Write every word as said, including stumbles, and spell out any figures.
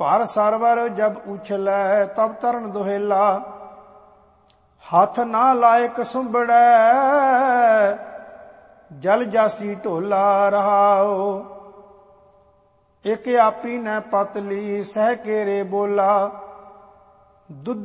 ਭਰ ਸਰਵਰ ਜਬ ਉਛਲੈ ਤਬ ਤਰਨ ਦੁਹੇਲਾ। ਹੱਥ ਨਾ ਲਾਇਕ ਸੁੰਬੜੈ ਜਲ ਜਾਸੀ ਢੋਲਾ ਰਹਾਓ। ਇਕ ਆਪੀ ਨੈ ਪਤਲੀ ਸਹਿ ਕੇਰੇ ਬੋਲਾ। ਦੁੱਧ